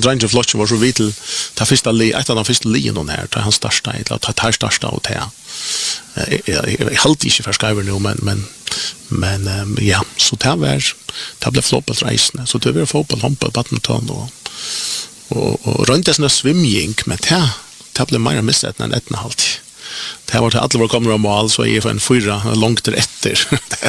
Dranger Flotchen var så vidt ta första ett av de första lion här, ta hans största eller ta tar största och ta. Jag halt inte för skriver nu men ja, så det blev fotbollsresan. Så det var fotboll, handboll, badminton och runt det swimming men det blev mer missat än 1,5. Det var alla var kommer mål så är för en 4 långt efter.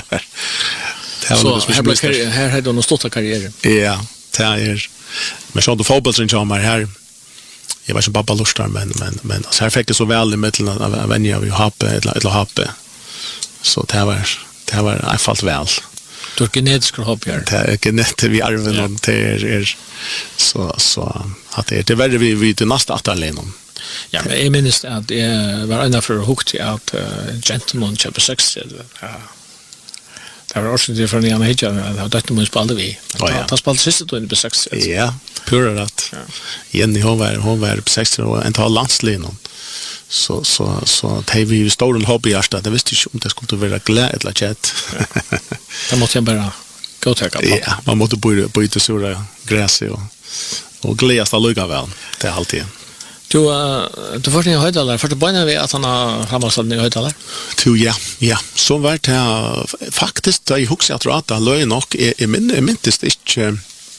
Så här hade de stått karriär. Ja, det är. Men så då fotbollsringen här. Jag var som pappa lustar men så här fick det så väl i mitten av vänja vi happe eller happe. Så det var I falt väl. Du genetisk hopp här. Det är genetiskt vi arven och det är så att det är värre vi till nästa atalen. Ja, men jag minns att det var ena för hooked att gentleman köper sex. Det var också det från Jan Hedja, det måste spela vi. Han spelade sista då i 6. Ja, pura rätt. Jenny hon var på 6 och en tal landslinen. Så det vi stor hobbyarsta, det visste inte om det skulle vara glad eller chat. Det måste jag bara gå till kappa. Ja, man måste byta sura gräs och glästa lugga väl. Det är alltid. Du får en höjdalare, för du börjar vi att han har framstått en höjdalare? Ja. Så var det faktiskt, jag huxar att det löj nog, jag minns inte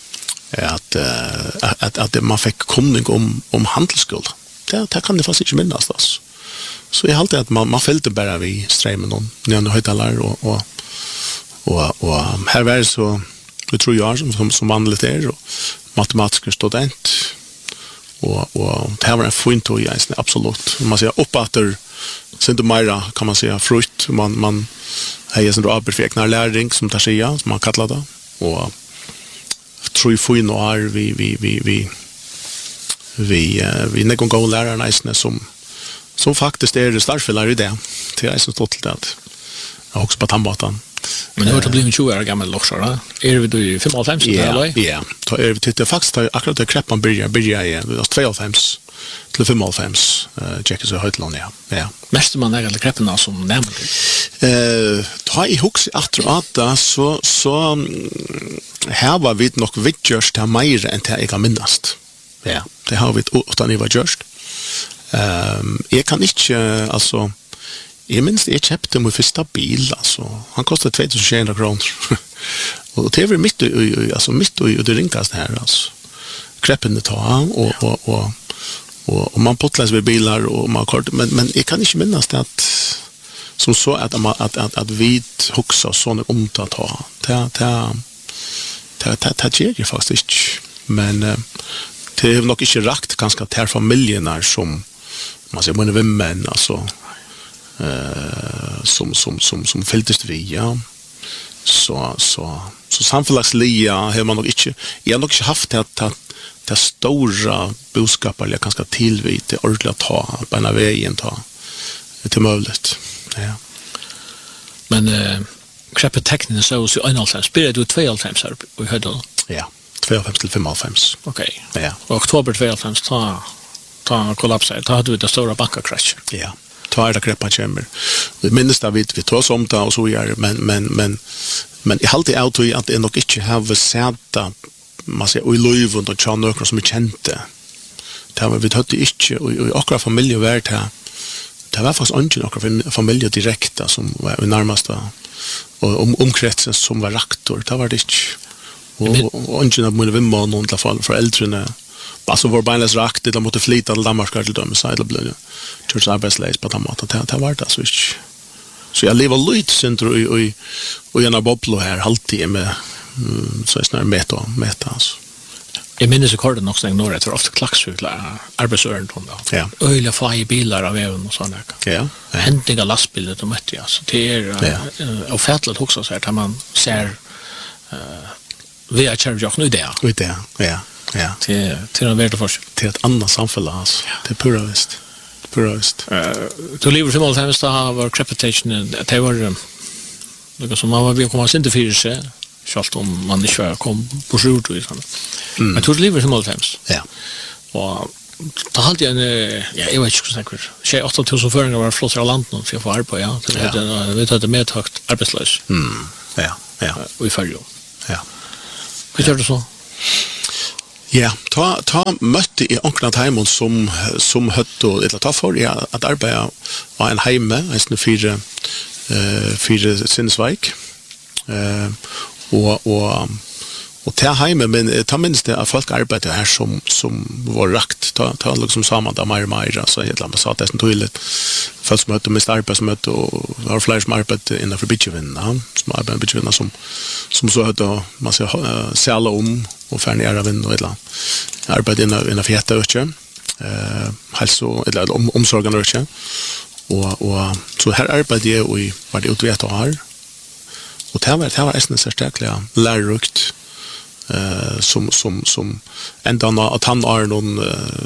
att man fick kunning om handelsskuld. Det kan det faktiskt inte minnas. Alltså. Så jag alltid att man följde bara vid strömmen om nya höjdalare och här var det så, jag tror jag som vanligt är och matematisk student. Och det här var en fin tog jag absolut. Man säger uppåter sen till mera kan man säga frukt man har en arbetsfeknar läring som tar sig som man kallar det och tror ju fin och är vi någon gång lärarna som faktiskt är det starfällare i det till jag är så stolt till det. Jag har också på tandbatan. Men det har blivit 20 år gammal också då. Är vi då i 55 så där Ja. Då är vi tittar faktiskt akkurat det kreppan börjar i 25 till 55 checkar så högt lån ja. Mest man är krepparna som nämnt. Ta i hooks att så här var vi nog vitjörst här mer än det jag minnast. Ja, det har vi utan det var just. Jag kan inte alltså jag minns jag köpte min första bil alltså han kostade 2,700 kronor. Och det var mitt i det ringaste här alltså. Kreppen det ta och man potlas vid bilar och man kort men jag kan inte minnas det att som så att vi huxa såna omta ta. Det ger ju faktiskt inte. Men det är nog inte rakt ganska till familjerna som man säger man är vänner alltså som fältest vi ja så samfällagsliga har man nog inte jag har nog inte haft det stora budskap eller ganska tillvitt det ordentligt ta på en vägen ta till möjligt ja men kreppet tekniskt så i 1,5 spelar du 2,5 här och hörde ja 2,5 till 5,5 okej ja och oktober 2,5 ta kollapsar ta hade vi det stora bankkrasch ja ta det kreppa chamber. Vi minns det vi tar som ta och så gör men jag alltid out att det nog inte har sett man ser i liv och så några som är kända. Det var vi hade inte och akkurat familjevärld här. Det var faktiskt inte några familjer direkt som var närmaste och omkretsen som var rektor. Det var det inte. Och inte när vi var någon till fall föräldrarna alltså var beinles rakt det måste flytta till Danmark till dem så det blev church arbetslös på Danmark det var det så jag lever lite centrum och en bobblo här alltid med så är snarare meta alltså. Jag minns rekorden också en norr efter ofta klacksutla arbetsörn då. Ja. Öliga fai bilar av även och sådana. Ja. Händiga lastbilar de mötte jag så det är ofärtligt också så här man ser vi är kärvjak nu det. Ja. Till en värld för till ett annat samhälle alltså. Det är pura visst. Du lever som all times var crepitation det var något som man vill komma inte för sig självt om man inte kom på sjut och sånt. Men du lever som all times. Ja. Och då hade jag jag vet inte säkert. 8,000 föringar var flottar av landet för jag får arbeta ja. Det vet att det med högt arbetslös. Ja. Och i färjo. Ja. Hur gör du så? Ja, ta møtte i omkring heimen som høtt og eller ta for at arbeide av en heime, en fire sinnesveik, og ta heime, men ta minst det at folk arbeider her som var rakt, ta liksom sammen da mer, så jeg sa at det er tydelig, folk som møtte mest arbeid som møtte, og det var flere som arbeider innenfor bytjevinnene, som arbeider bytjevinnene, som så høtte man skal sele om, og færre nere vinn og et eller annet. Arbeid innenfor hjerte økje, eller omsorgen økje, og så her arbeidet jeg og var det utvet og her, og det var nesten særlig lærerukt, som enda at han har noen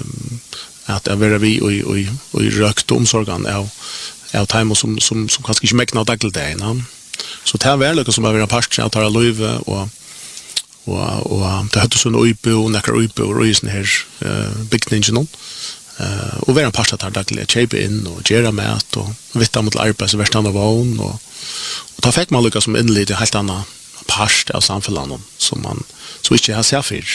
at jeg vil vi og røkt omsorgen av time som kanskje ikke mekner daglig det så det var noe som var parst av tar løyve og det høttes en øype og nekker øype og røysen her bygningen og være en parst av tar daglig kjøpe inn og gjøre mat og vitte mot arbeid som verste av vogn og da fikk man lykke som innlig til helt annet parst av samfunnet som ikke har sett for.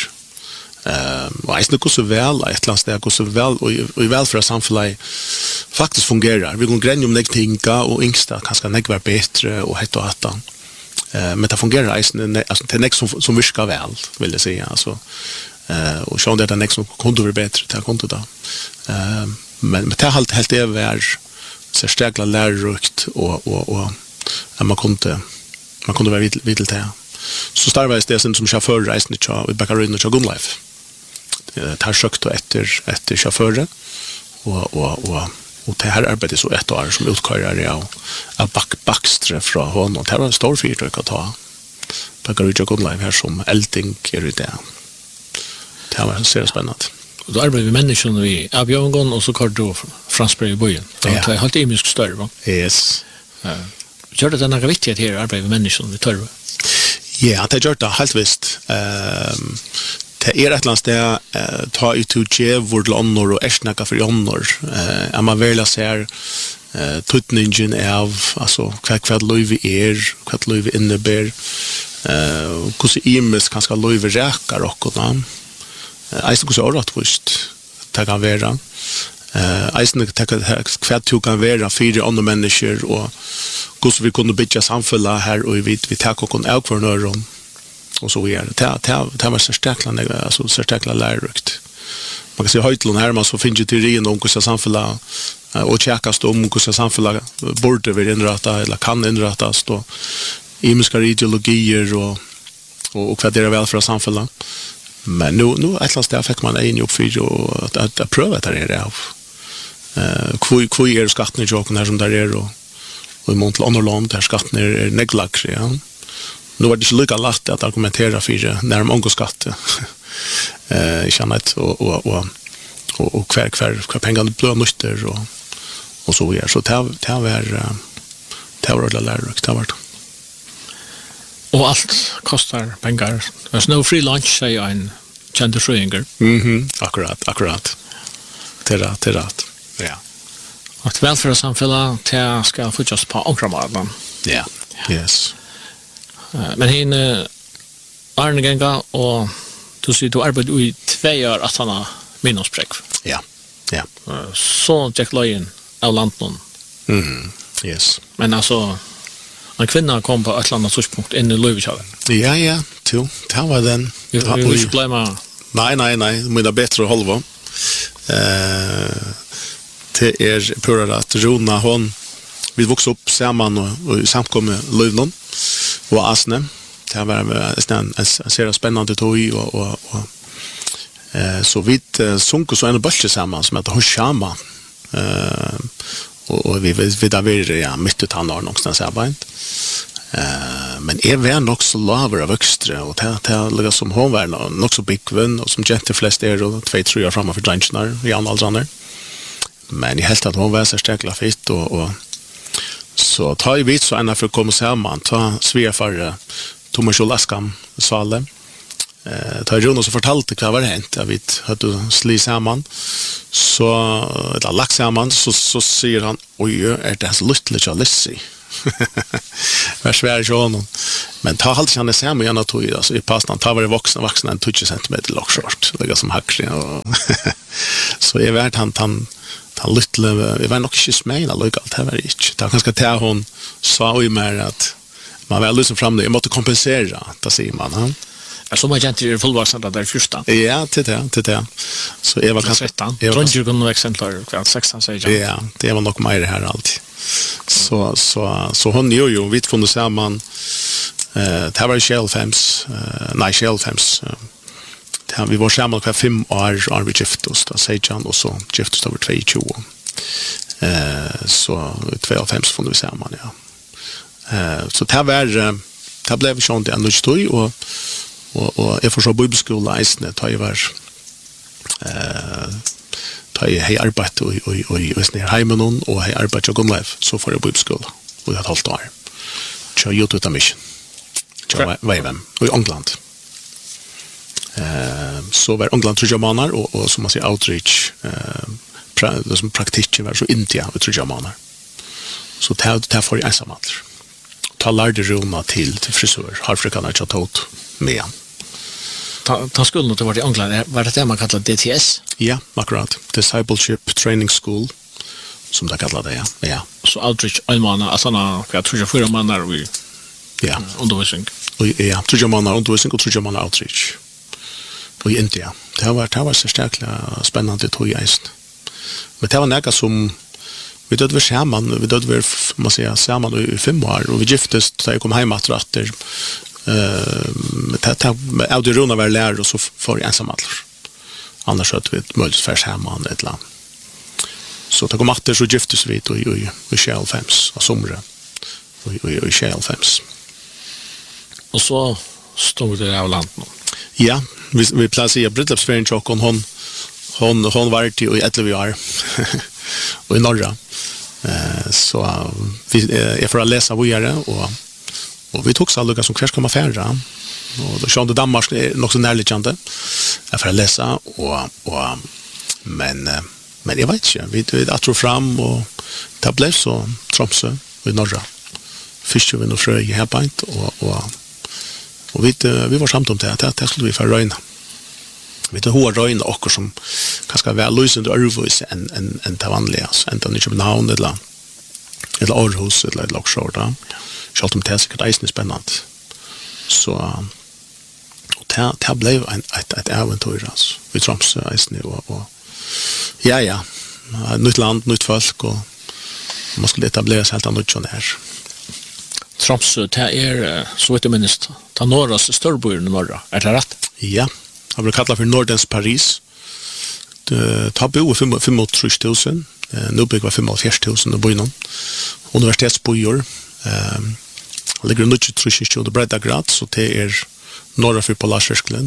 Og jeg snakker så vel, et eller annet sted, går så vel, og i vel for at samfunnet faktisk fungerer. Vi kan grenne om tinga, og yngste kanskje nekk være bedre, og hett og hatt. Men det fungerer, altså, det nekk som virker vel, vil jeg si. Altså, og sånn det er nekk som kunne være bedre, det kunne da. Men det er helt det var så stegla lærerukt, og man kunne være videl til. Så starvet jeg som sjåfør reisende i Bakkarøyden og Gunnleif. Det har søkt etter sjåfører, og det her arbeidet så ett år som utkører av bakstre fra hånd, og det var en stor fyrtøk å ta Bakkarøyden og Gunnleif her som elding i det. Det var så spennende. Og da arbeider vi menneskene i Abjørngon, og så kort du Fransberg i byen. Det er helt imisk større, va? Yes. Gjør det noe viktig at her arbeider vi menneskene i Tørve? Ja, det gjør det helt visst. Det et eller annet sted ta ut til djevor til ånder og ersnakka for ånder. Man velger ser tutningen av altså, hva løyve hva løyve innebär, hvordan imes kanskje løyve reker okkurna. Eisen hvordan åretvist det kan være. Eisen hva du kan være fire andre mennesker og hvordan vi kunne bygge samfunnet her og vi tar noen avkvarnøren og så videre. Det var særtekla lærerukt. Man kan si høytlån her, man så finner teorien om hvordan samfunnet og tjekkast om hvordan samfunnet burde være innrettet eller kan innrettes og imiske ideologier og hva det vel fra samfunnet. Men nå et eller annet sted fikk man en jobb for at prøve dette her av. Hvor skattene i tjokken her som der og i mån til andre land der skattene neglagre, ja. Nå var det ikke lykke lagt at argumentere for nærmere unge skatte. Ikke annet, og hver pengene ble nytter, og så videre. Så det var ordentlig lærerøk, det var det. Og alt kostar pengar. There's no free lunch, sier en kjente frøyinger. Akkurat. Til rett. Ja. Og velfærd samfunnet til skal fortsatt på omkrammaden. Ja, yes. Men henne Arne Genga, og du sier du arbeider i 2 år at han har minusprek. Ja. Så Jack Løyen av landen. Yes. Men altså, en kvinna kom på et eller annet tidspunkt inn i Løyvikjøven. Ja, det var den. Vi vil ikke blemme. Nei, det er bedre å holde på. Det pura at Rona, vi vokste opp sammen og samkommet Løyvnån og Asne. Det var en serie spennende tog så vi sunket så en bølge sammen som heter Hoshama og vi da var midt ut han har noenstans arbeid men var nok så lavere vokstre og det er som hun var nok så byggvunn og som kjente flest og 2-3 år fremme for drengene i alle aldrene men jeg helt at hun var så stekla fitt og så ta i vidt så enda for å komme sammen ta svia for Thomas Jolaskam Svale ta i Rune så fortalte hva var hent jeg vet at du sli sammen så eller lagt sammen så sier han oi det så lyttelig til Lissi Var svär ju honom. Men ta halt han ser mig gärna tog alltså i pastan ta var det vuxna en 20 cm lång short. Det är som hackring och så är värt han little jag var nog inte smäna lika allt här var inte. Ta kanske ta hon sa ju mer att man väl liksom fram det jag måste kompensera det säger man han. Så man gente är fullvuxen där första. Ja, det. Så jag var kanske 13. Jag tror inte kunde exemplar kvar 16 säger jag. Ja, det var nog mer det här alltid. Så hon ju vi kunde samman det var Shell Fems Shell Fems vi var samman kvar 5 år vi giftos då säger jag och så giftos över 22 så 2 Fems från vi samman ja. Så det blev sånt ändå stoj och jag får så bibelskola isne tar jag var tar jag hej arbete och snär hemmen och hej arbete och liv så får jag bibelskola och ett halvt år. Jag gjorde det mission. Jag var i England. Så var England 3 månader och som man säger outreach det som praktiskt var så India i 3 månader. Så det får jag ensam allt. Ta lärde Roma till frisör. Harfrikarna har tagit med. Ta skulle nog vara i England. Var det man kallar DTS? Ja, akkurat. Discipleship Training School, som det kallar det, ja. Så outreach en månad, alltså jag tror 4 månader vi undervisning. Ja, 3 månader undervisning och 3 månader outreach. Och i India. Det var så starkt spännande tog jag just. Men det var näka som vi dödde samman, man säger samman i 5 år och vi giftes så jag kom hem att rätter. Av det runa var lärare och så får jag ensam allt. Annars så att vi möjligt färs hemma ett land. Så det kom efter så giftes vi i Shell Fems av somre i Shell Fems. Och så stod det av landet. Ja, vi placerar bröllopsferien och hon var till i 11 år och i norra. Så jag får läsa vidare och vi tog så alla som kvärs komma färra och då kände Danmark är nog så närliggande jag får läsa men jag vet inte vi tror fram och det blev så Tromsø i norra fiskar vi nog frö i här point och vi var samt om det skulle vi få röjna vi tar hård röjna och som kanske väl lösande örvus än det vanliga än det inte namn eller Aarhus eller Lockshore Schalt det säkert är spännande. Så och det blev ett äventyr alltså. Vi Tromsø är och ja. Nytt land, nytt folk och man skulle etablera sig helt annat än här. Tromsø är så vet jag minst ta norras störborg i norra. Är det rätt? Ja. Jag brukar kalla för Nordens Paris. Det tar bo 35 000. Nu bygger 45 000 och bo inom. Universitetsbojor. Det ligger under 23 breddgrad så det är norra för Polarcirkeln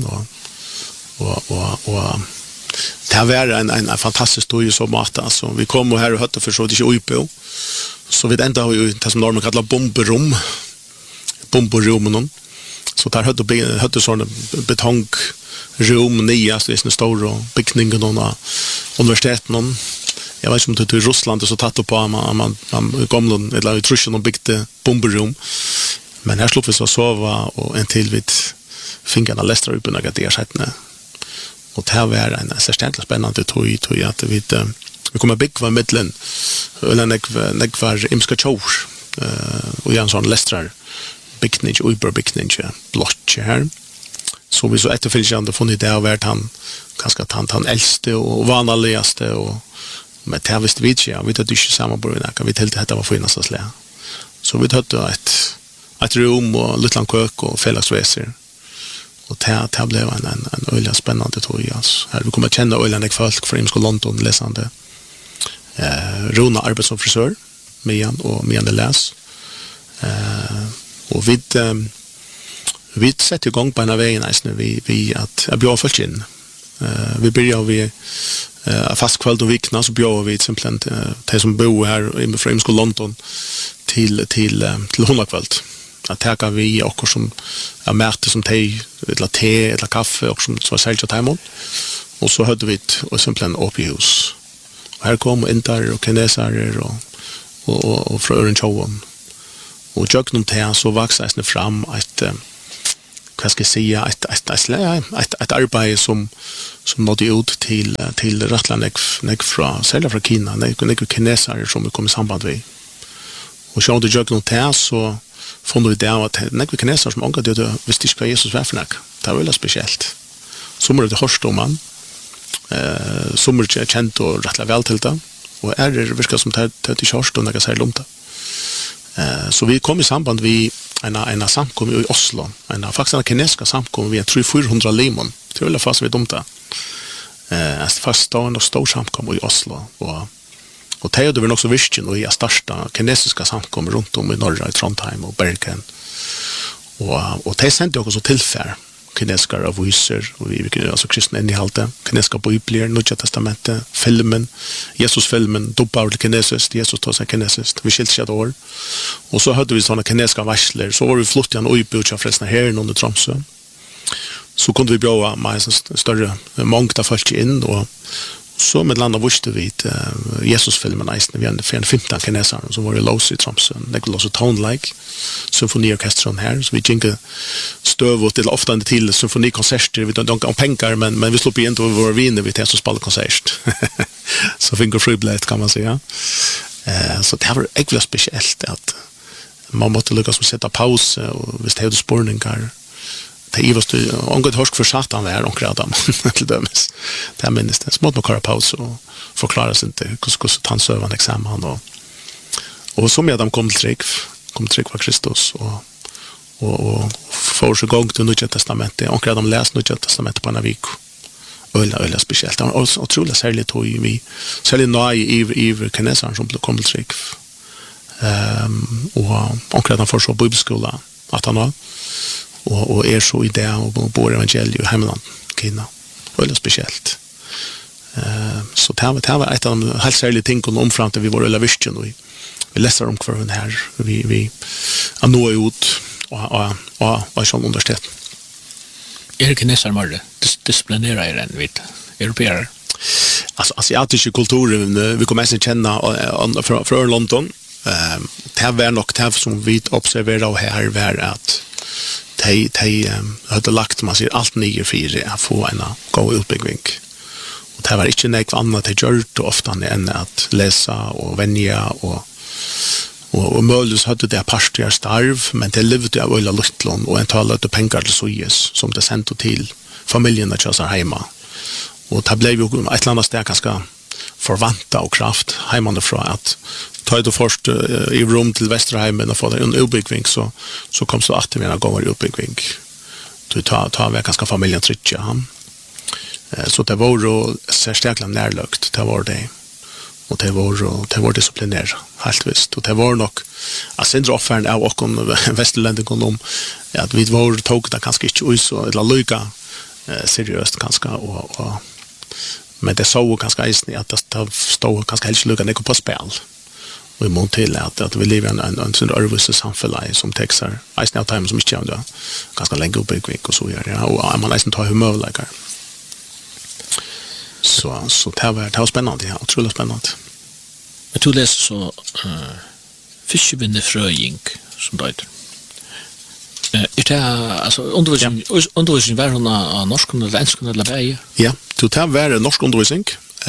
och det var en fantastisk dag så mat alltså vi kom och här och hade försökt inte uppe så vi ända har ju det som normen kallar bomberummen så där hade såna betongrum nyast i stora byggningen och universiteten jag vet inte om det är Ryssland så tatt på man gamla eller utrustning och byggde bomberrum men här slog vi så sova och en till vid fingrarna lästra upp under det sättet och det här var en särskilt spännande tog att vi kommer bygga mittlen eller när var imska chor och en sån lästrar byggning och byggning block här så vi så efterföljande funnit det har varit han ganska han äldste och vanligaste och men det visste vi inte, vi hade inte samma början, vi tänkte att det var finast att slä. Så vi hade ett rum och lite kök och fällagsväser. Och det blev en öliga spännande tog alltså. Här vi kommer att känna öliga folk från Imsko London läsande. Rona arbets som frisör, Mian läs. Och vi sätter igång på en av vägen vi att jag bjöd folk in. Vi börjar fast kväll och vikna så bjöd vi simpelthen de som bor här i Imsko London till 100 kväll. Att täcka vi och som märkte som te eller kaffe och som var sälja time och så hade vi och simpelthen upp i hus. Och här kom indar och kineser och från Örenchowen. Och jag nog till så växer det fram att vad ska jag säga ett arbete som nådde ut till Rattlandet från sälja från Kina, några kineser som vi kom i samband med. Och så då jag nog till så fann vi där att några kineser som angår det visste inte vad Jesus var för något. Det var väldigt speciellt. Som det hörst om man som är känt och rätt väl till det. Och det verkar som det till hörst och några säger lumt. Så vi kom i samband med en samkom i Oslo, faktiskt en kinesiska samkom vi 300-400 limon. Det är väl fast vi dumt det. Fast en stor samkom i Oslo och det är också visst och i största kinesiska samkom runt om i norra i Trondheim och Bergen. Och det sände också tillfär kinesiska aviser och vi alltså kristna innehållet, kinesiska bibler, Nya testamentet, filmen, Jesus-filmen, dubbar till kinesiskt, Jesus tar sig kinesiskt, vi skilt sig ett år. Och så hade vi sådana kinesiska varsler, så var vi flott igen och utbudja förresten här under Tromsø. Så kunde vi bra med en större mångd av folk in och så med landa visste vi Jesus-filmen vi hade 15 kineser som var i Lås i Tromsø. Det var också Tone-like, symfoniorkestron här, så vi gick stöv till ofta till symfonikonserter, vi don't om pengar, men vi slog in och vi var vinner vi till så spela konsert. Så fick friblät kan man säga. Så det var äckligt speciellt att man måste lyckas med sätta paus och visst hade spårningar. Det var ju angått horsk för satan var och gradam till dömes. Det minns det. Smått med köra paus och förklara sig inte hur han sövan examen och så med dem kom tryck var Kristus och för så gång till Nya testamentet och de läste Nya testamentet på en vecka. Ölla speciellt. Och otroligt särskilt hur vi särskilt nöj i kineser som kom tryck. Och de får så bibelskola att han har och så i det och bor evangeliet i hemland Kina. Väldigt speciellt. Så det var ett av de helt särliga tingen om fram till vi var ölla vision och vi läser om kvar den här vi nå ut och som universitet. Kineser mer disciplinera er än vid europeer. Alltså asiatiska kulturer vi kommer att känna från London. Det var nog det som vi observerar här var att de hade lagt man ser allt nio för att få en god utbyggning. Och det var inte något annat det gjort ofta än att läsa och vänja och möjligtvis hade det pastor starv, men det levde av ölla luttlån och en talade pengar till Sojes som det sände till familjen att köra hemma. Och det blev ju ett eller annat steg ganska förvanta och kraft hemifrån att ta det först i rum till Västerheimen och få en utbyggning så kom så 80 mina gånger utbyggning. Du tar vi ganska familjen trycka. Så det var ju särskilt närlögt, det var det. Och det var disciplinerat, helt visst. Och det var nog att sen offern av och västerländerna om att vi var tog det ganska inte ut så eller lycka seriöst ganska och men det så ganska isni att det stod ganska helt lycka på spel. Och i mån till att vi lever en sån örvus samhälle som texar isni av time som inte är ganska länge uppbyggning och så ja och man nästan tar humörläggar. Så det var spännande, ja, otroligt spännande. Men du läser så fiskebinde fröjing som det heter. Är det alltså undervisning var hon av norsk eller engelsk eller bägge? Ja, det var norsk undervisning.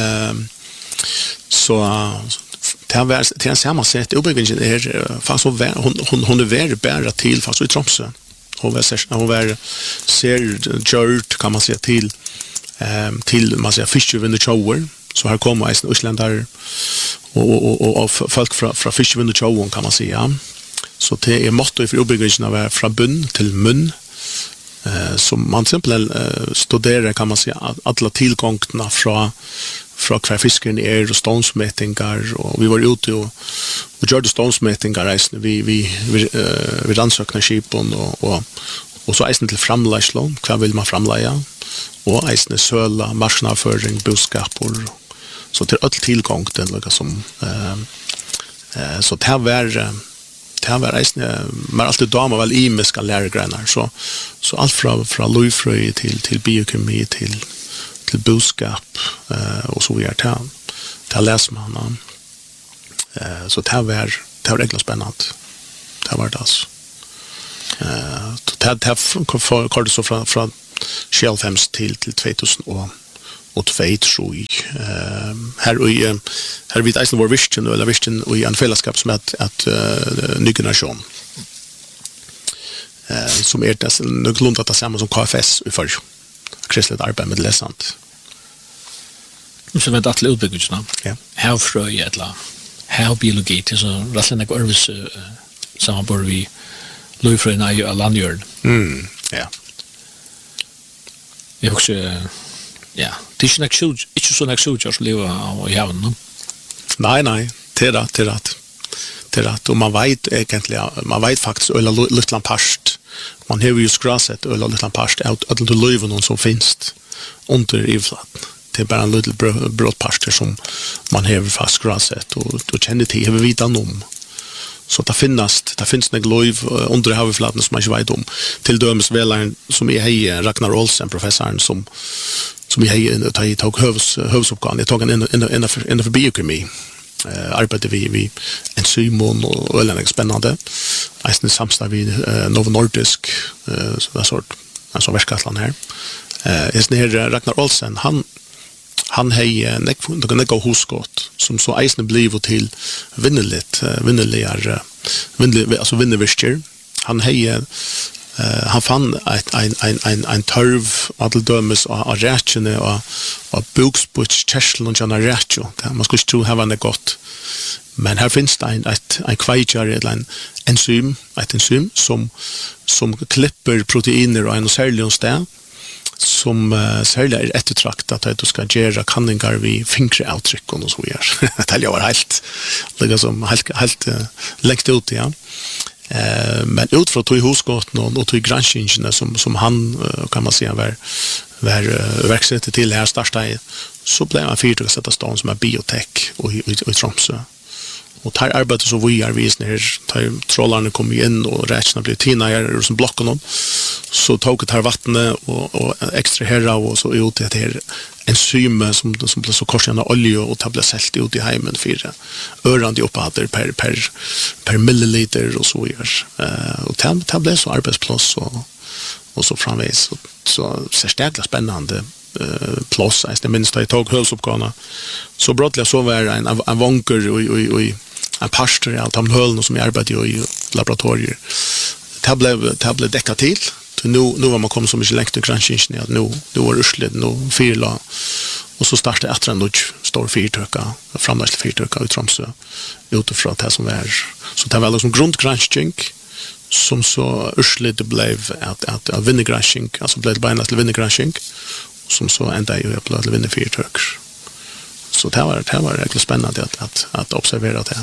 Så det var till en samma sätt uppbyggningen är fast hon är väl bära till fast i Tromsø. Hon var ser gjort kan man säga till man säger fiskevinde shower så här kommer en isländare och folk från fiskevinde showen kan man säga så det är motto för uppbyggningen av från bunn till mun som man simpelt studerar kan man säga alla tillgångarna från kvar fisken är och stånsmätningar och vi var ute och gjorde stånsmätningar vi rannsökna skipen och så eisen till framlägslån vad vill man framlägga och eisen söla, marknadsföring, boskapor så till all tillgång den lika som så det var eisen man alltid damer väl imiska lärgrenar så allt från lojfröj till biokemi till boskap och så vidare till läser man så det var egentligen spännande det var det alltså. Det kom så från 2005 till 2000 och 2002 här vid Eisen var vision eller vision och en fällskap som att ny generation som det någorlunda det samma som KFS i för kristligt arbete med läsant. Så vänta att utbyggnad. Ja. Här fröj eller här biologi till så rasen jag örvis samarbete vi Löjfröjna i landjörn. Ja. Jag också ja, det är inte så näksjukt att leva av haven, no? Nej, det är rätt. Och man vet faktiskt ölla Lytland past. Man har ju skrasset ölla Lytland past ut att löven som finns under ivflatten. Det är bara en liten brottpaster som man har fast skrasset och känner till över vidan om. Så det finns en löv under havflatten som man inte vet om. Till dömes välaren som är hej Ragnar Olsen, professorn som jag tog hövsuppgåvan. Jag tog en innanför biokemi. Arbetade vi enzymon och väldigt spännande. Eisen samstag vid Novo Nordisk en sån verkskatlan här. Ragnar Olsen, han hej nekko huskott som så eisen blev till vinnervister. Han fann en törv att dömes av rätjene och buksputts kärslen och känna rätjo. Man skulle inte tro att det var gott. Men här finns det en kveitjare eller ett enzym som klipper proteiner och en särlig sted som särskilt eftertraktat att du ska göra kanningar vid fingeravtrycken och så vidare. Det var helt längt ut, ja. Men utifrån tog huskotten och tog granskningarna som han kan man säga var verksamhet till här starta så blev han fyrt att sätta stan som är biotech och i Tromsø. Och tar arbetet så vi är vis när trollarna kom in och räkna blev tina som blockar dem. Så tog det här vattnet och extrahera och så ut det här enzym som blev så korsande olja och det blev sält ut i heimen för örande upphatter per milliliter och så gör. Och det blev så arbetsplats och så framvis så särskilt spännande plats. Det minst jag tog hövsuppgåvorna så brottliga så var en vanker och en pastor i allt de höllen som jag arbetade i laboratorier. Det blev däckat till. Nu var man kommit så mycket längre till granskningen att nu var Urslet, nu fyrla. Och så startade efter en stor fyrtöka, framdags fyrtöka i Tromsø utifrån det som var. Så det var liksom grundgranskning som så Urslet blev att vinnergranskning, alltså blev det bara till vinnergranskning som så ända ju upp till vinnerfyrtök. Så det var verkligen spännande att observera det.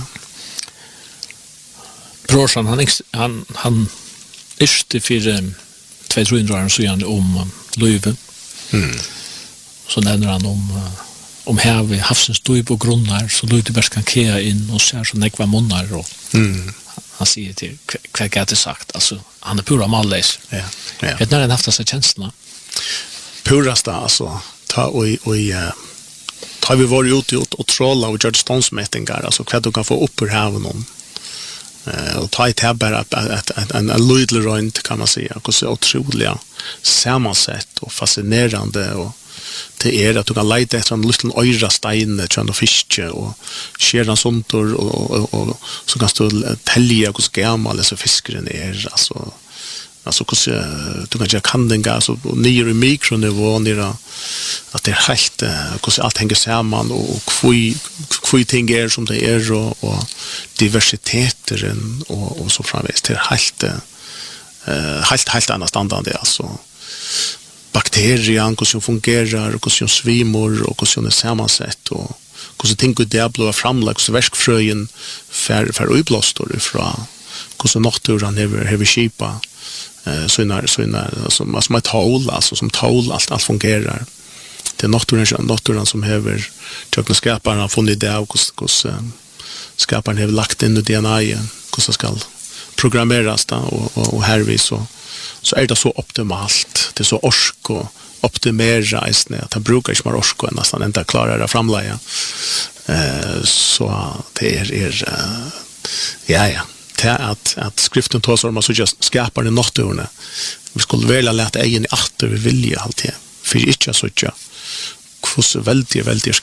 Brorsan, han yrste för 200-300 år sedan om löven. Så nämner han om havet, havsens djup och grunnar, så löjt bara kan kea in och ser så nekva munnar. Och han säger till vad jag hade sagt. Alltså, han är pura malles. Ja. Vet när han haft dessa känslorna? Purasta, alltså. Ta vi var ute och trolla och göra ståndsmätningar, alltså vad du kan få upp ur haven om. Och ta ett här bara en lydlig rönt kan man säga, och så otroliga sammansatt och fascinerande och det att du kan leta efter en liten öra stein tjäna fiske och skära sånt och så kan du tälja hur gammal så fiskaren är, alltså du kan göra kanningar så ner i mikronivå nere att det är helt hur allt hänger samman och hur ting är som det är och diversiteten och så framvis det är helt annat standard alltså bakterier hur som fungerar hur som svimor och hur som är sammansatt och hur ting går det blir framlagt så verkfröjen för utblåstor ifrån hur som naturen har skipa såna alltså man tål alltså som tål allt fungerar. Det är naturen som har tekniskaparna har funnit det och hur skaparen har lagt in i DNA hur det ska programmeras då och härvis så är det så optimalt. Det är så orsk och optimera att det brukar inte vara orsk och nästan inte klarar att framlägga. Så det är att skriften tar så man så just skapar det nattorna. Vi skulle väl låta egen i åter vi vilja allt det. För inte så tjå. Hur så väldigt